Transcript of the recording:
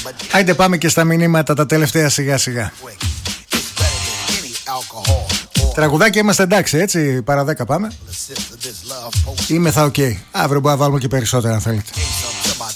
Άιντε πάμε και στα μηνύματα τα τελευταία σιγά σιγά. Τραγουδάκια είμαστε εντάξει, έτσι, παρά 10 πάμε. Είμαι θα οκ. Αύριο μπορούμε να βάλουμε και περισσότερα αν θέλετε.